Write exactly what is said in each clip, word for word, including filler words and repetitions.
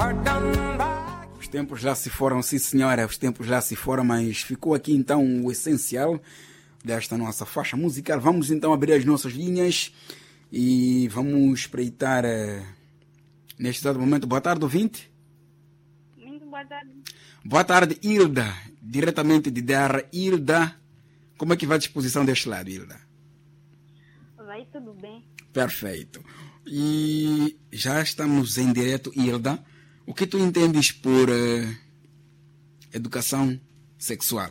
Os tempos já se foram, sim senhora, os tempos já se foram, mas ficou aqui então o essencial desta nossa faixa musical. Vamos então abrir as nossas linhas e vamos espreitar uh, neste exato momento. Boa tarde, ouvinte. Muito boa tarde. Boa tarde, Hilda, diretamente de Derra. Hilda, como é que vai a disposição deste lado, Hilda? Vai tudo bem. Perfeito. E já estamos em direto, Hilda. O que tu entendes por uh, educação sexual?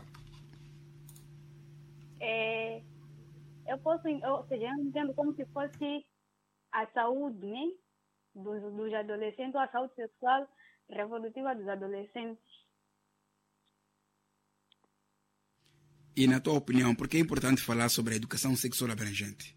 É, eu posso, ou seja, eu entendo como se fosse a saúde, né, dos, dos adolescentes, ou a saúde sexual reprodutiva dos adolescentes. E na tua opinião, por que é importante falar sobre a educação sexual abrangente?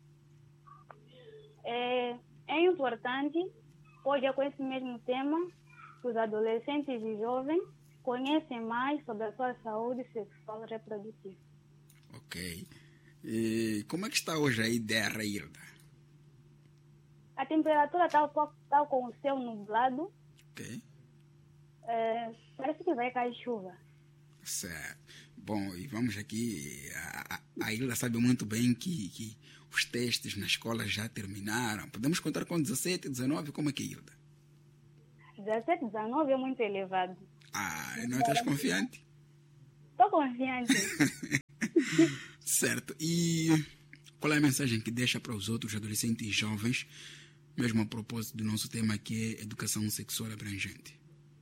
É, é importante, pois é com esse mesmo tema que os adolescentes e jovens conhecem mais sobre a sua saúde sexual reprodutiva. Ok. E como é que está hoje aí, Derra, Hilda? A temperatura está tá com o céu nublado. Ok. É, parece que vai cair chuva. Certo. Bom, e vamos aqui. A, a Hilda sabe muito bem que, que os testes na escola já terminaram. Podemos contar com dezessete, dezenove? Como é que é, Hilda? dezessete, dezenove é muito elevado. Ah, não estás confiante? Estou confiante. Certo. E qual é a mensagem que deixa para os outros adolescentes e jovens, mesmo a propósito do nosso tema que é educação sexual abrangente?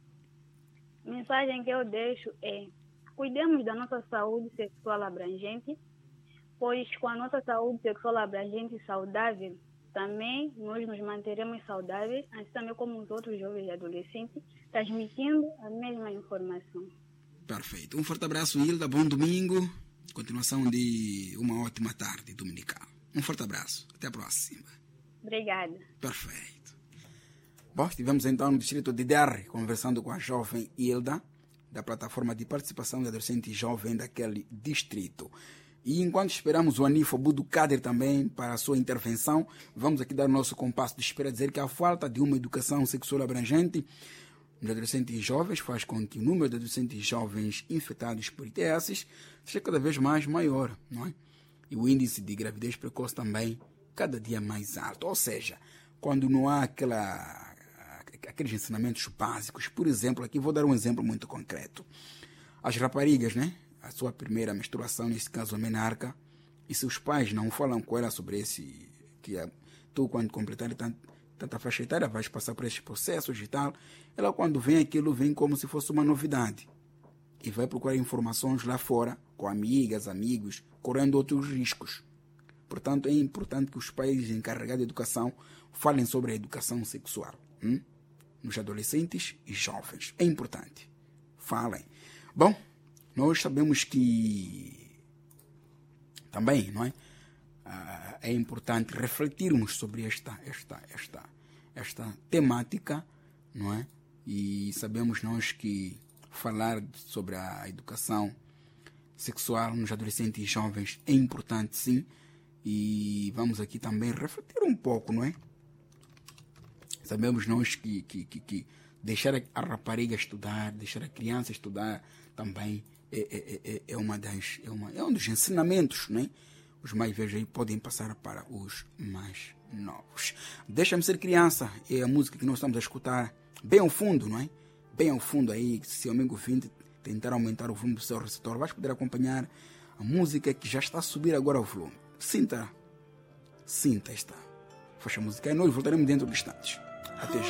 A mensagem que eu deixo é: cuidemos da nossa saúde sexual abrangente, pois com a nossa saúde sexual abrangente e saudável, também nós nos manteremos saudáveis, assim também como os outros jovens e adolescentes, transmitindo a mesma informação. Perfeito. Um forte abraço, Hilda. Bom domingo. Continuação de uma ótima tarde dominical. Um forte abraço. Até a próxima. Obrigada. Perfeito. Bom, estivemos então no distrito de Derre, conversando com a jovem Hilda, da plataforma de participação de adolescente e jovem daquele distrito. E enquanto esperamos o Anifo Buducader também para a sua intervenção, vamos aqui dar o nosso compasso de espera, dizer que a falta de uma educação sexual abrangente nos adolescentes e jovens faz com que o número de adolescentes e jovens infectados por I T S seja cada vez mais maior, não é? E o índice de gravidez precoce também cada dia mais alto. Ou seja, quando não há aquela, aqueles ensinamentos básicos, por exemplo, aqui vou dar um exemplo muito concreto. As raparigas, né? A sua primeira menstruação, nesse caso a menarca, e se os pais não falam com ela sobre esse, que é, tu quando completar tanto, tanta faixa etária vais passar por esses processos e tal, ela quando vem aquilo vem como se fosse uma novidade e vai procurar informações lá fora, com amigas, amigos, correndo outros riscos. Portanto, é importante que os pais encarregados de educação falem sobre a educação sexual, hum? nos adolescentes e jovens. É importante. Falem. Bom, nós sabemos que também, não é? Ah, é importante refletirmos sobre esta, esta, esta, esta temática, não é? E sabemos nós que falar sobre a educação sexual nos adolescentes e jovens é importante, sim. E vamos aqui também refletir um pouco, não é? Sabemos nós que, que, que, que deixar a rapariga estudar, deixar a criança estudar também é, é, é, é, uma das, é, uma, é um dos ensinamentos, não é? Os mais velhos aí podem passar para os mais novos. Deixa-me ser criança é a música que nós estamos a escutar bem ao fundo, não é? Bem ao fundo aí, se o amigo vinte tentar aumentar o volume do seu receptor, vais poder acompanhar a música que já está a subir agora o volume. Sinta, sinta esta faixa musical e nós voltaremos dentro de instantes. Até já.